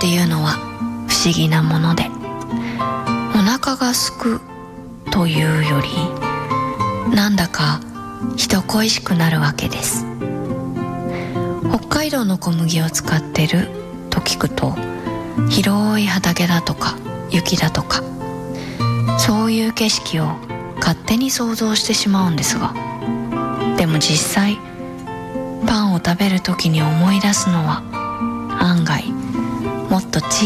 っていうのは不思議なもので、お腹がすくというよりなんだか人恋しくなるわけです。北海道の小麦を使ってると聞くと、広い畑だとか雪だとか、そういう景色を勝手に想像してしまうんですが、でも実際パンを食べる時に思い出すのは案外もっと小